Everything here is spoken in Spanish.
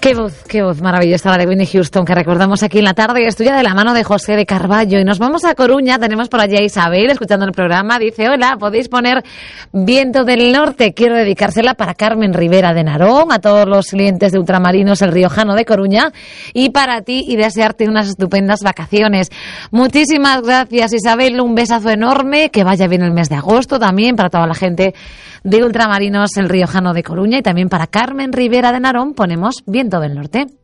Qué voz maravillosa la de Whitney Houston que recordamos aquí en la tarde. Estudia de la mano de José de Carballo. Y nos vamos a Coruña. Tenemos por allí a Isabel escuchando el programa. Dice, hola, podéis poner Viento del Norte. Quiero dedicársela para Carmen Rivera de Narón, a todos los clientes de Ultramarinos El Riojano de Coruña y para ti, y desearte unas estupendas vacaciones. Muchísimas gracias, Isabel. Un besazo enorme. Que vaya bien el mes de agosto también para toda la gente de Ultramarinos El Riojano de Coruña, y también para Carmen Rivera de Narón ponemos Viento del Norte.